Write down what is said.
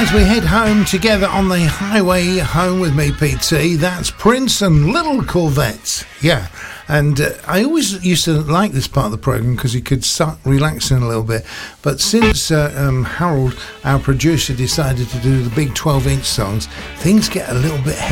As we head home together on the highway home with me, PT, that's Prince and Little Corvette. Yeah, and I always used to like this part of the programme because you could start relaxing a little bit. But since Harold, our producer, decided to do the big 12-inch songs, things get a little bit hectic.